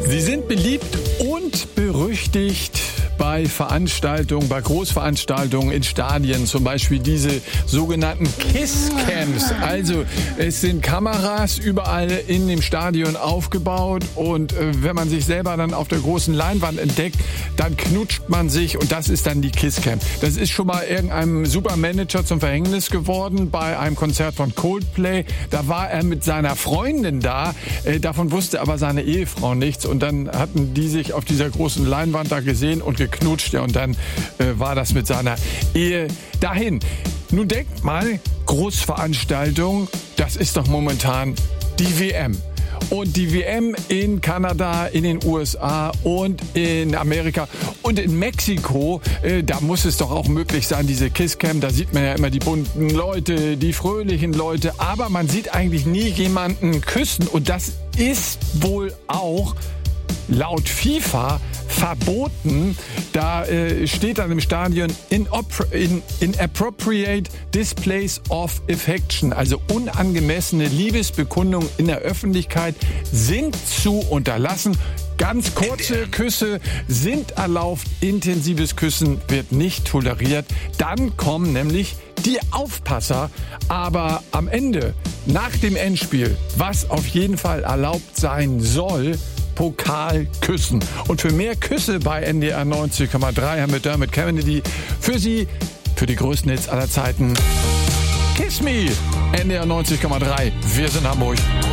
Sie sind beliebt und berüchtigt bei Veranstaltungen, bei Großveranstaltungen in Stadien, zum Beispiel diese sogenannten Kisscams. Also es sind Kameras überall in dem Stadion aufgebaut und wenn man sich selber dann auf der großen Leinwand entdeckt, dann knutscht man sich und das ist dann die Kisscam. Das ist schon mal irgendeinem Supermanager zum Verhängnis geworden bei einem Konzert von Coldplay. Da war er mit seiner Freundin da, davon wusste aber seine Ehefrau nichts und dann hatten die sich auf dieser großen Leinwand da gesehen und geknutscht, ja, und dann war das mit seiner Ehe dahin. Nun denkt mal, Großveranstaltung, das ist doch momentan die WM. Und die WM in Kanada, in den USA und in Amerika und in Mexiko, da muss es doch auch möglich sein, diese Kisscam, da sieht man ja immer die bunten Leute, die fröhlichen Leute, aber man sieht eigentlich nie jemanden küssen und das ist wohl auch laut FIFA verboten. Da steht dann im Stadion inappropriate displays of affection, also unangemessene Liebesbekundungen in der Öffentlichkeit sind zu unterlassen. Ganz kurze Küsse sind erlaubt, intensives Küssen wird nicht toleriert. Dann kommen nämlich die Aufpasser, aber am Ende, nach dem Endspiel, was auf jeden Fall erlaubt sein soll, Pokal küssen. Und für mehr Küsse bei NDR 90,3 haben wir Dermot Kennedy für Sie, für die größten Hits aller Zeiten. Kiss Me, NDR 90,3. Wir sind Hamburg.